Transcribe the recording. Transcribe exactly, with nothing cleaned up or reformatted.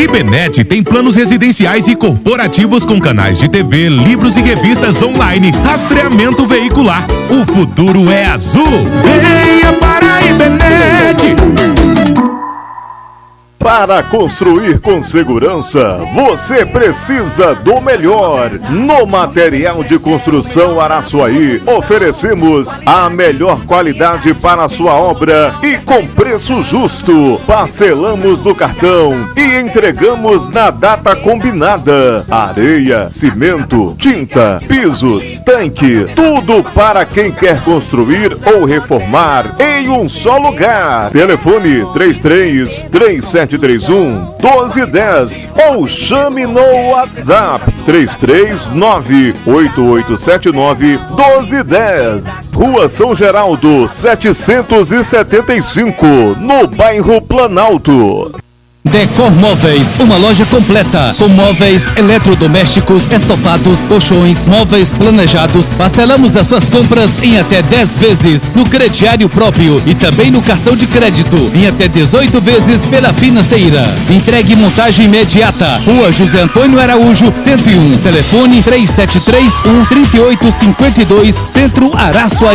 Ibenet tem planos residenciais e corporativos com canais de T V, livros e revistas online, rastreamento veicular. O futuro é azul. Venha para a Ibenet. Para construir com segurança, você precisa do melhor. No Material de Construção Araçuaí, oferecemos a melhor qualidade para a sua obra e com preço justo. Parcelamos no cartão e entregamos na data combinada. Areia, cimento, tinta, pisos, tanque, tudo para quem quer construir ou reformar em um só lugar. Telefone três três três sete três um dois zero um zero ou chame no WhatsApp três três nove oito oito sete nove um dois um zero. Rua São Geraldo setecentos e setenta e cinco, no bairro Planalto. Decor Móveis, uma loja completa com móveis eletrodomésticos, estofados, colchões, móveis planejados. Parcelamos as suas compras em até dez vezes no crediário próprio e também no cartão de crédito em até dezoito vezes pela financeira. Entregue e montagem imediata. Rua José Antônio Araújo, cento e um. Telefone três sete três um, três oito cinco dois, Centro Araçuaí.